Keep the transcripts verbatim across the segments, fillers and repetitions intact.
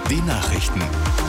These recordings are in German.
die Nachrichten.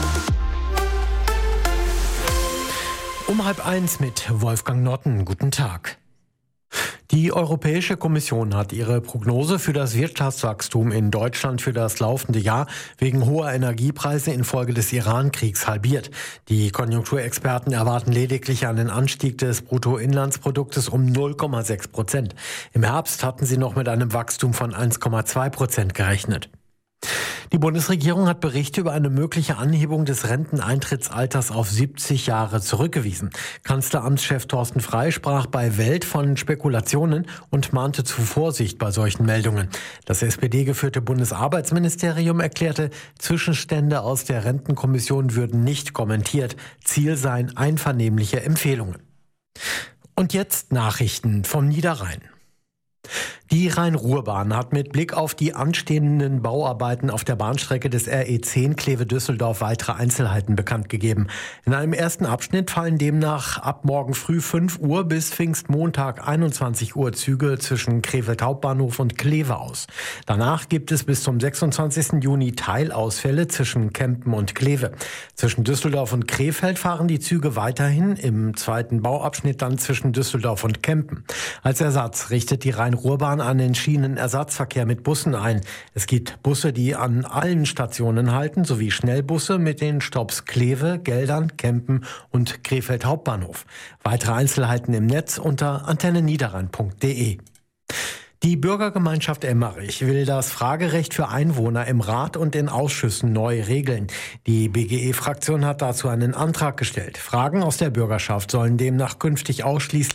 Um halb eins mit Wolfgang Notten. Guten Tag. Die Europäische Kommission hat ihre Prognose für das Wirtschaftswachstum in Deutschland für das laufende Jahr wegen hoher Energiepreise infolge des Iran-Kriegs halbiert. Die Konjunkturexperten erwarten lediglich einen Anstieg des Bruttoinlandsproduktes um null Komma sechs Prozent. Im Herbst hatten sie noch mit einem Wachstum von eins Komma zwei Prozent gerechnet. Die Bundesregierung hat Berichte über eine mögliche Anhebung des Renteneintrittsalters auf siebzig Jahre zurückgewiesen. Kanzleramtschef Thorsten Frey sprach bei Welt von Spekulationen und mahnte zu Vorsicht bei solchen Meldungen. Das S P D-geführte Bundesarbeitsministerium erklärte, Zwischenstände aus der Rentenkommission würden nicht kommentiert. Ziel seien einvernehmliche Empfehlungen. Und jetzt Nachrichten vom Niederrhein. Die Rhein-Ruhr-Bahn hat mit Blick auf die anstehenden Bauarbeiten auf der Bahnstrecke des R E zehn Kleve-Düsseldorf weitere Einzelheiten bekannt gegeben. In einem ersten Abschnitt fallen demnach ab morgen früh fünf Uhr bis Pfingstmontag einundzwanzig Uhr Züge zwischen Krefeld Hauptbahnhof und Kleve aus. Danach gibt es bis zum sechsundzwanzigsten Juni Teilausfälle zwischen Kempen und Kleve. Zwischen Düsseldorf und Krefeld fahren die Züge weiterhin, im zweiten Bauabschnitt dann zwischen Düsseldorf und Kempen. Als Ersatz richtet die Rhein-Ruhr-Bahn einen Schienenersatzverkehr mit Bussen ein. Es gibt Busse, die an allen Stationen halten, sowie Schnellbusse mit den Stopps Kleve, Geldern, Kempen und Krefeld Hauptbahnhof. Weitere Einzelheiten im Netz unter antenne niederrhein punkt de. Die Bürgergemeinschaft Emmerich will das Fragerecht für Einwohner im Rat und in Ausschüssen neu regeln. Die B G E-Fraktion hat dazu einen Antrag gestellt. Fragen aus der Bürgerschaft sollen demnach künftig ausschließlich